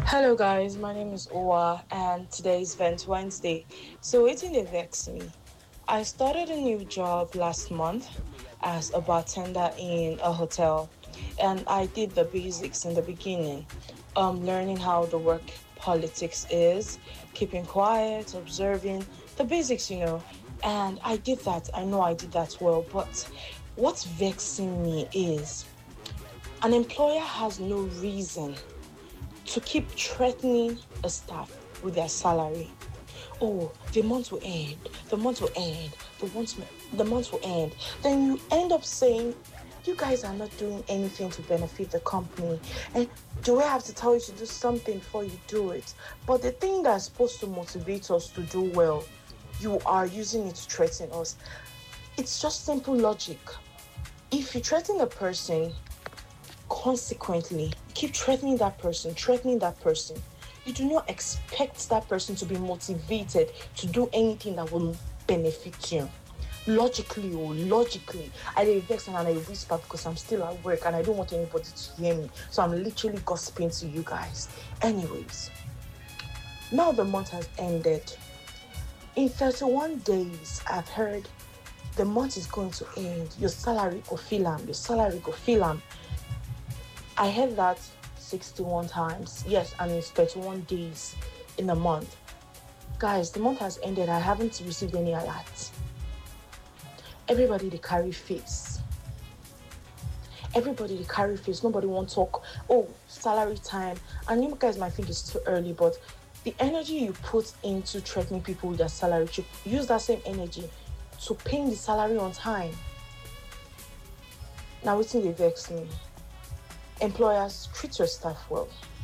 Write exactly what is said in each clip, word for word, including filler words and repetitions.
Hello guys, my name is Owa and today is Vent Wednesday. So waiting they vex me. I started a new job last month as a bartender in a hotel and I did the basics in the beginning. Um learning how the work politics is, keeping quiet, observing the basics, you know. And I did that. I know I did that well, but what's vexing me is an employer has no reason to keep threatening a staff with their salary. Oh, the month will end, the month will end, the month, the month will end. Then you end up saying, you guys are not doing anything to benefit the company. And do I have to tell you to do something before you do it? But the thing that's supposed to motivate us to do well, you are using it to threaten us. It's just simple logic. If you threaten a person, consequently, keep threatening that person, threatening that person. You do not expect that person to be motivated to do anything that will benefit you. Logically, or logically, I dey vex and I whisper because I'm still at work and I don't want anybody to hear me. So I'm literally gossiping to you guys. Anyways, now the month has ended. In thirty-one days, I've heard the month is going to end. Your salary go fill am. Your salary go fill am. I heard that sixty-one times. Yes, and it's thirty-one days in a month. Guys, the month has ended. I haven't received any alerts. Everybody they carry face. Everybody they carry face. Nobody won't talk. Oh, salary time. And you guys might think it's too early, but the energy you put into threatening people with their salary, you use that same energy to paying the salary on time. Now, what's in the vex me? Employers, treat your staff well.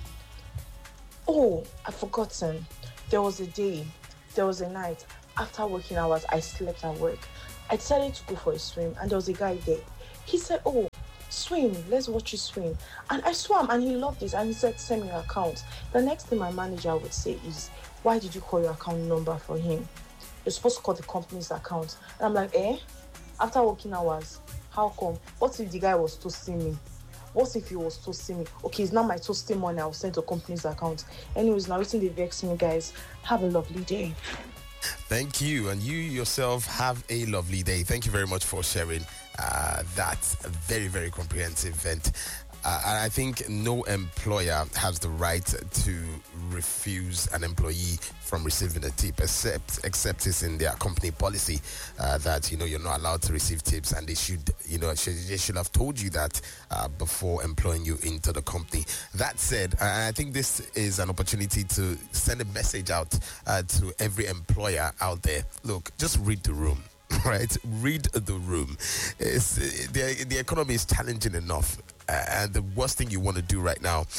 Oh, I've forgotten. There was a day, there was a night, after working hours, I slept at work. I decided to go for a swim, and there was a guy there. He said, oh, swim, let's watch you swim. And I swam, and he loved this, and he said, send me your account. The next thing my manager would say is, why did you call your account number for him? You're supposed to call the company's account. And I'm like, eh? After working hours, how come? What if the guy was toasting me? What if he was toasting me? Okay, it's not my toasting money. I'll send to company's account. Anyways, now listen, they vex me, guys. Have a lovely day. Thank you. And you yourself have a lovely day. Thank you very much for sharing uh, that very, very comprehensive event. Uh, and I think no employer has the right to refuse an employee from receiving a tip, except except it's in their company policy uh, that, you know, you're not allowed to receive tips, and they should, you know, should, they should have told you that uh, before employing you into the company. That said, I think this is an opportunity to send a message out uh, to every employer out there. Look, just read the room. Right, read the room. It's, the the economy is challenging enough, uh, and the worst thing you want to do right now uh,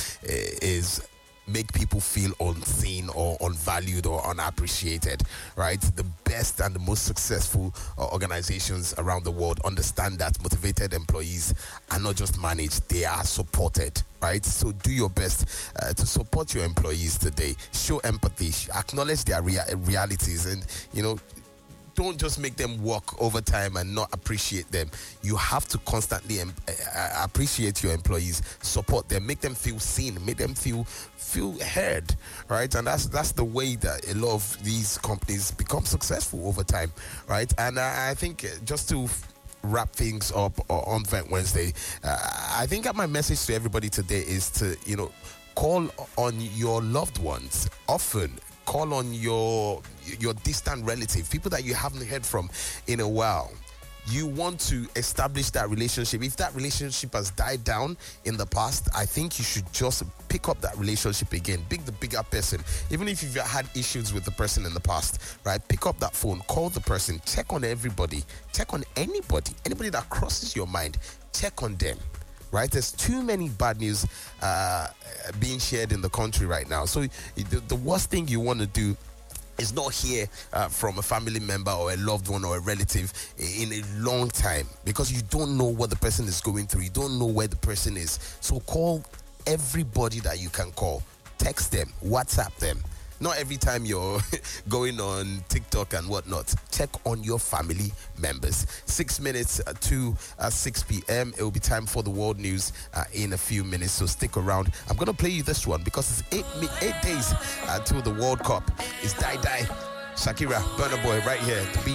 is make people feel unseen or unvalued or unappreciated. Right, the best and the most successful uh, organizations around the world understand that motivated employees are not just managed; they are supported. Right, so do your best uh, to support your employees today. Show empathy, acknowledge their rea- realities, and you know. Don't just make them work overtime and not appreciate them. You have to constantly em- uh, appreciate your employees, support them, make them feel seen, make them feel feel heard, right? And that's that's the way that a lot of these companies become successful over time, right? And uh, I think uh, just to f- wrap things up uh, on Vent Wednesday, uh, I think my message to everybody today is to, you know, call on your loved ones often. Call on your your distant relative, people that you haven't heard from in a while. You want to establish that relationship. If that relationship has died down in the past, I think you should just pick up that relationship again. Be the bigger person. Even if you've had issues with the person in the past, right? Pick up that phone, call the person, check on everybody, check on anybody, anybody that crosses your mind, check on them. Right, there's too many bad news uh, being shared in the country right now. So the, the worst thing you want to do is not hear uh, from a family member or a loved one or a relative in a long time, because you don't know what the person is going through. You don't know where the person is. So call everybody that you can call. Text them, WhatsApp them. Not every time you're going on TikTok and whatnot. Check on your family members. Six minutes to uh, six p.m. It will be time for the world news uh, in a few minutes, so stick around. I'm going to play you this one because it's eight, eight days until the World Cup. It's Die Die, Shakira, Burna Boy right here. The